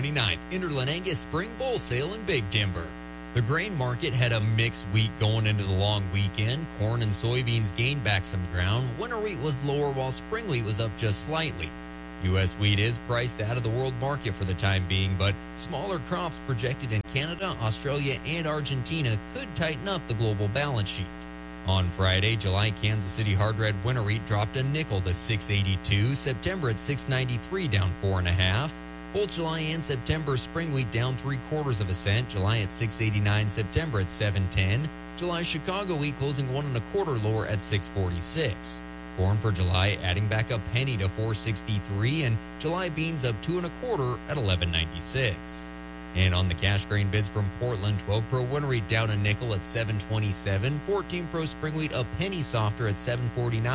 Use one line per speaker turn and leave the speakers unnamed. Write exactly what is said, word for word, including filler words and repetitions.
twenty-ninth, Interland Angus Spring Bull Sale in Big Timber. The grain market had a mixed week going into the long weekend. Corn and soybeans gained back some ground. Winter wheat was lower while spring wheat was up just slightly. U S wheat is priced out of the world market for the time being, but smaller crops projected in Canada, Australia, and Argentina could tighten up the global balance sheet. On Friday, July Kansas City hard red winter wheat dropped a nickel to six eighty-two. September at six ninety-three, down four and a half. Both July and September spring wheat down three quarters of a cent. July at six eighty-nine, September at seven ten. July Chicago wheat closing one and a quarter lower at six forty-six. Corn for July adding back a penny to four sixty-three, and July beans up two and a quarter at eleven ninety-six. And on the cash grain bids from Portland, twelve Pro winter wheat down a nickel at seven twenty-seven. fourteen Pro spring wheat a penny softer at seven forty-nine.